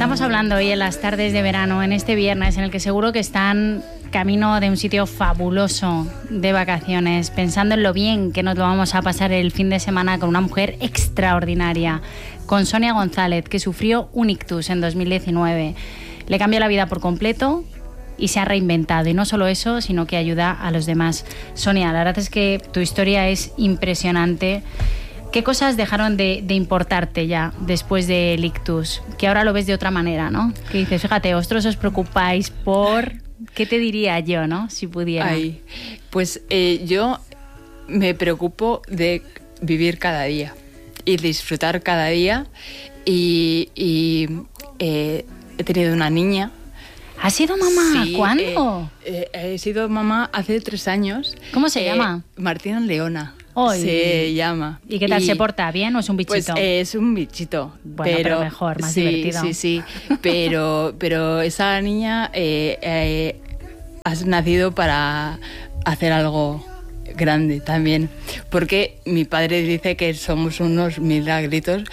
Estamos hablando hoy en las tardes de verano, en este viernes, en el que seguro que están camino de un sitio fabuloso de vacaciones, pensando en lo bien que nos lo vamos a pasar el fin de semana con una mujer extraordinaria, con Sonia González, que sufrió un ictus en 2019. Le cambió la vida por completo y se ha reinventado. Y no solo eso, sino que ayuda a los demás. Sonia, la verdad es que tu historia es impresionante. ¿Qué cosas dejaron de importarte ya después del ictus? Que ahora lo ves de otra manera, ¿no? Que dices, fíjate, vosotros os preocupáis por... ¿Qué te diría yo, no? Si pudiera. Ay, pues yo me preocupo de vivir cada día y disfrutar cada día. Y he tenido una niña. ¿Has sido mamá? Sí, ¿Cuándo? He sido mamá hace 3 años. ¿Cómo se llama? Martina Leona. Hoy. Se llama. ¿Y qué tal se porta? ¿Bien o es un bichito? Pues es un bichito. Bueno, pero mejor, más divertido. Sí. Pero esa niña has nacido para hacer algo grande también. Porque mi padre dice que somos unos milagritos.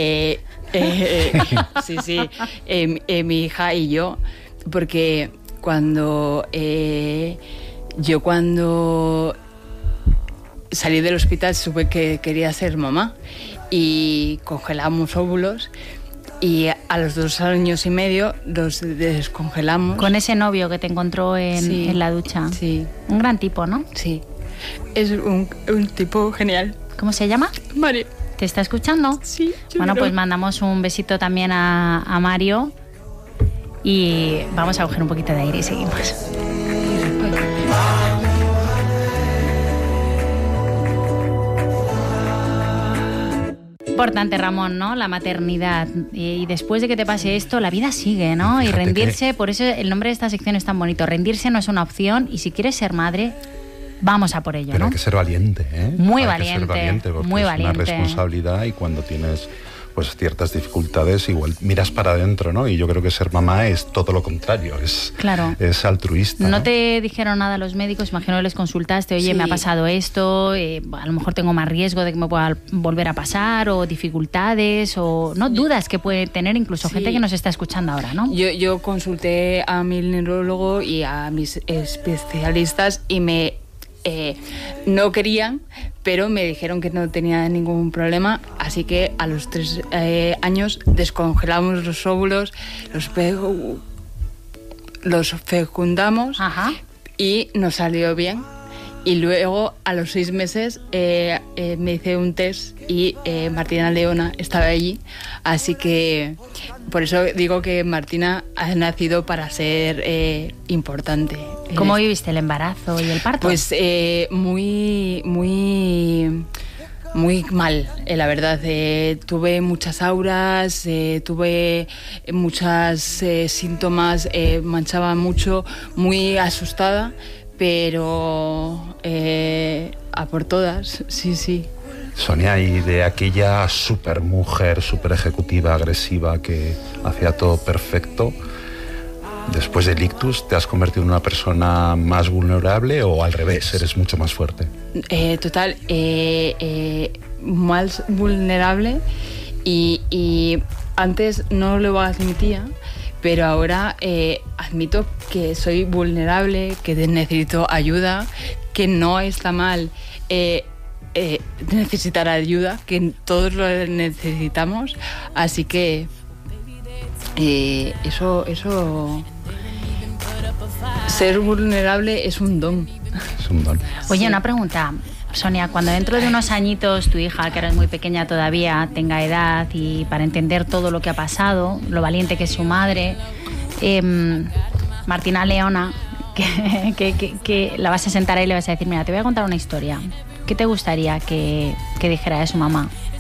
Sí. Mi hija y yo. Porque cuando salí del hospital supe que quería ser mamá y congelamos óvulos y a los 2 años y medio los descongelamos. Con ese novio que te encontró en la ducha. Sí. Un gran tipo, ¿no? Sí. Es un tipo genial. ¿Cómo se llama? Mario. ¿Te está escuchando? Sí. Bueno, pues mandamos un besito también a Mario y vamos a coger un poquito de aire y seguimos. Importante, Ramón, ¿no? La maternidad. Y después de que te pase esto, la vida sigue, ¿no? Y rendirse, por eso el nombre de esta sección es tan bonito. Rendirse no es una opción y si quieres ser madre, vamos a por ello, ¿no? Pero hay que ser valiente, ¿eh? Muy valiente. Hay que ser valiente porque muy es valiente. una responsabilidad y cuando tienes pues ciertas dificultades igual miras para adentro, ¿no? Y yo creo que ser mamá es todo lo contrario, es altruista. ¿No te dijeron nada los médicos? Imagino que les consultaste, oye, Sí. me ha pasado esto, a lo mejor tengo más riesgo de que me pueda volver a pasar, o dificultades, o no dudas que puede tener incluso gente que nos está escuchando ahora, ¿no? Yo consulté a mi neurólogo y a mis especialistas y no querían, pero me dijeron que no tenía ningún problema, así que a los 3 años descongelamos los óvulos, los fecundamos. Ajá. Y nos salió bien. Y luego a los 6 meses me hice un test y Martina Leona estaba allí, así que por eso digo que Martina ha nacido para ser importante. ¿Cómo viviste el embarazo y el parto? Pues muy mal, la verdad. Tuve muchas auras, tuve muchos síntomas, manchaba mucho, muy asustada, pero a por todas, sí. Sonia, y de aquella super mujer, super ejecutiva, agresiva, que hacía todo perfecto, después del ictus, ¿te has convertido en una persona más vulnerable o al revés, eres mucho más fuerte? Total, más vulnerable y antes no lo admitía, pero ahora admito que soy vulnerable, que necesito ayuda, que no está mal necesitar ayuda, que todos lo necesitamos, así que eso ser vulnerable es un don. Es un don. Oye, una pregunta, Sonia, cuando dentro de unos añitos tu hija, que ahora es muy pequeña todavía, tenga edad y para entender todo lo que ha pasado, lo valiente que es su madre, Martina Leona, que la vas a sentar ahí y le vas a decir, mira, te voy a contar una historia. ¿Qué te gustaría que dijera de su mamá?